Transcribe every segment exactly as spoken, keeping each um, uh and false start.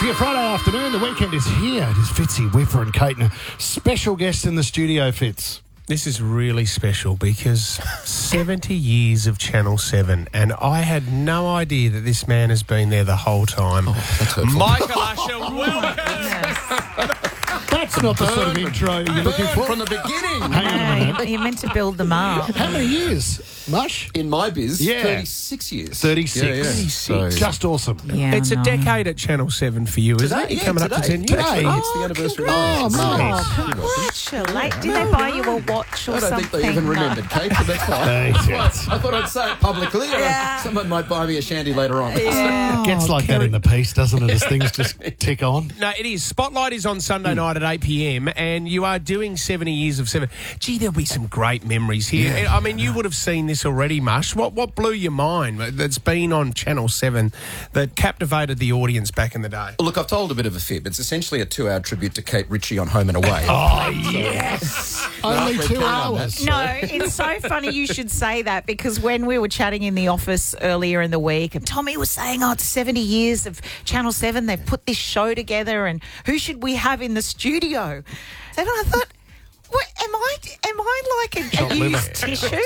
to your Friday afternoon. The weekend is here. It is Fitzy, Whipper and Kate, and a special guest in the studio, Fitz. This is really special because seventy years of Channel seven, and I had no idea that this man has been there the whole time. Oh, that's hurtful. Michael Usher, welcome! That's not the sort of intro you're looking for. From the beginning. Hang on a minute. No, you meant to build them up. How many years, Mush? In my biz, Yeah. thirty-six years. thirty-six. Yeah, yeah. thirty-six. So- Just awesome. Yeah, It's a no. decade at Channel seven for you, isn't Today, it? You're yeah, coming up to today. ten years. Today. It's the anniversary. Oh, mate. Oh, congratulations. Did they buy you a watch or I don't something? think they even remembered, Kate, but that's fine. Hey, That's yes. fine. I thought I'd say it publicly. or Yeah. Someone might buy me a shandy later on. Yeah. Gets like that in the piece, doesn't it, as things just tick on? No, it is. Spotlight is on Sunday night at eight p.m. and you are doing seventy years of seven. Gee, there'll be some great memories here. Yeah. I mean, you would have seen this already, Mush. What what blew your mind that's been on Channel seven that captivated the audience back in the day? Well, look, I've told a bit of a fib. It's essentially a two-hour tribute to Kate Ritchie on Home and Away. Oh, yes. Only we're two keen on hours. that. No, it's so funny you should say that because when we were chatting in the office earlier in the week, and Tommy was saying, oh, it's seventy years of Channel seven. They've put this show together and who should we have in the studio? And I thought, what, am I Am I like a, a used tissue?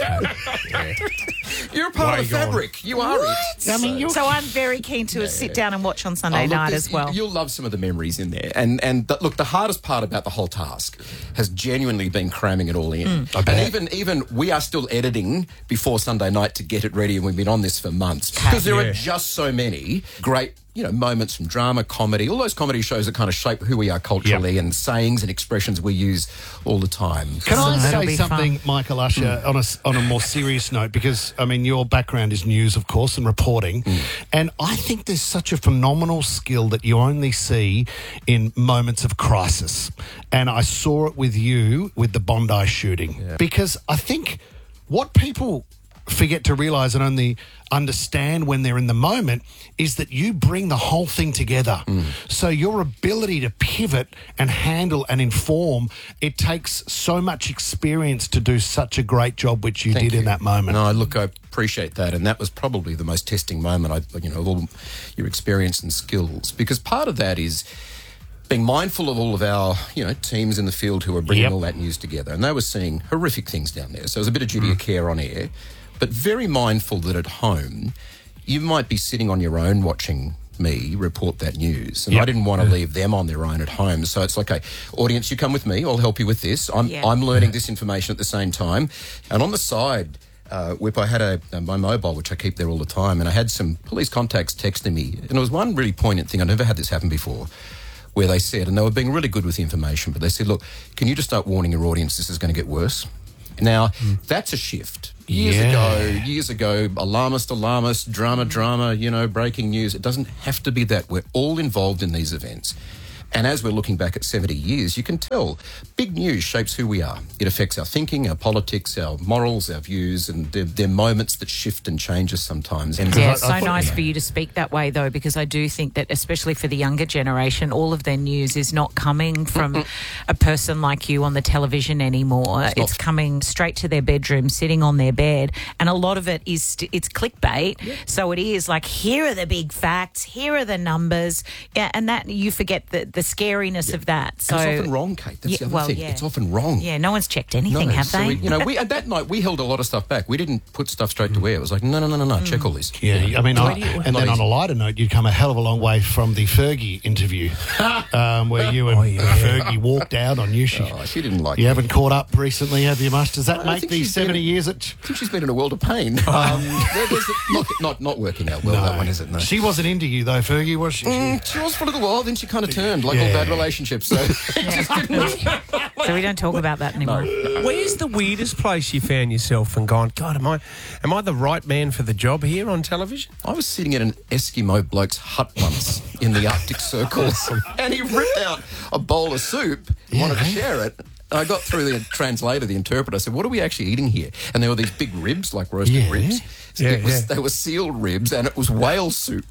You're a part Why of the are you going? fabric. You are it. I mean, you're... So I'm very keen to sit down and watch on Sunday Oh, look, night this- as well. You'll love some of the memories in there. And and the, look, the hardest part about the whole task has genuinely been cramming it all in. I bet. And even even we are still editing before Sunday night to get it ready, and we've been on this for months because there Yeah. are just so many great, you know, moments from drama, comedy, all those comedy shows that kind of shape who we are culturally, and sayings and expressions we use all the time. Can I That'll say be something, fun. Michael Usher, on a, s- on a more serious note? Because, I mean, your background is news, of course, and reporting. And I think there's such a phenomenal skill that you only see in moments of crisis. And I saw it with you with the Bondi shooting. Because I think what people forget to realise and only understand when they're in the moment is that you bring the whole thing together. So your ability to pivot and handle and inform, it takes so much experience to do such a great job, which you Thank did in you. that moment. No, look, I appreciate that, and that was probably the most testing moment. I, you know, of all your experience and skills, because part of that is being mindful of all of our, you know, teams in the field who are bringing Yep. all that news together, and they were seeing horrific things down there. So it was a bit of duty of care on air, but very mindful that at home you might be sitting on your own watching me report that news, and Yep. I didn't want to leave them on their own at home. So it's like, okay, audience, you come with me. I'll help you with this. I'm Yeah. I'm learning this information at the same time, and on the side. Uh, Whip, I had a, uh, my mobile, which I keep there all the time, and I had some police contacts texting me, and it was one really poignant thing. I've never had this happen before, where they said, and they were being really good with the information, but they said, look, can you just start warning your audience this is going to get worse? Now, that's a shift. Years Yeah. ago, years ago, alarmist, alarmist, drama, drama, you know, breaking news. It doesn't have to be that. We're all involved in these events. And as we're looking back at seventy years, you can tell big news shapes who we are. It affects our thinking, our politics, our morals, our views, and they're, they're moments that shift and change us sometimes. And Yeah, I- it's I so thought- nice for you to speak that way, though, because I do think that, especially for the younger generation, all of their news is not coming from a person like you on the television anymore. It's, not. coming straight to their bedroom, sitting on their bed, and a lot of it is st- it's clickbait. So it is like, here are the big facts, here are the numbers, yeah, and that you forget the the scariness of that. So And it's often wrong, Kate. That's Yeah, the other well, thing. yeah. It's often wrong. yeah, no one's checked anything, No, have so they? we, you know, we at that night we held a lot of stuff back. We didn't put stuff straight to air. It was like, no, no, no, no, no. Check all this. Yeah, I mean, I, do you- and then on a lighter note, you'd come a hell of a long way from the Fergie interview, um, where you and Fergie walked out on you. She, Oh, she didn't like you it. haven't caught up recently, have you, Mush? Does that I make think these she's been seventy in- years? At... I think she's been in a world of pain. Um, there- there's a- look, not not working out well, that one, is it? No. She wasn't into you, though, Fergie, was she? Mm, she was for a little while, then she kind of turned, like Yeah. all bad relationships. So it just didn't work. So we don't talk about that anymore. Where's the weirdest place you found yourself and gone, God, am I am I the right man for the job here on television? I was sitting in an Eskimo bloke's hut once in the Arctic Circle, and he ripped out a bowl of soup and wanted to share it. And I got through the translator, the interpreter. I said, what are we actually eating here? And there were these big ribs, like roasted Yeah. ribs. So Yeah, it was, yeah. They were seal ribs, and it was whale soup.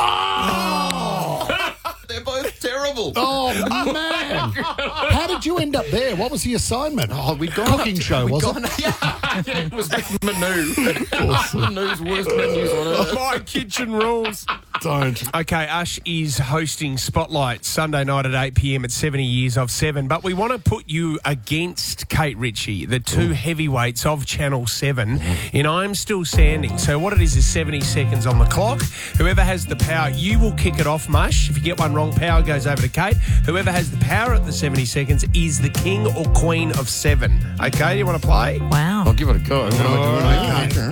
They're both terrible. Oh, man. How did you end up there? What was the assignment? Oh, we'd gone Cooking up to, show, we'd was gone, it? Yeah, yeah, it was Manu. Manu's worst menus on earth. My kitchen rules. Don't. Okay, Ush is hosting Spotlight Sunday night at eight p.m. at seventy years of seven. But we want to put you against Kate Ritchie, the two Ooh. heavyweights of Channel seven, mm-hmm. in I'm Still Standing. So what it is is seventy seconds on the clock. Whoever has the power, you will kick it off, Mush. If you get one wrong, power goes over to Kate. Whoever has the power at the seventy seconds is the king or queen of seven. Okay, do you want to play? Wow. I'll give it a go. Oh, okay.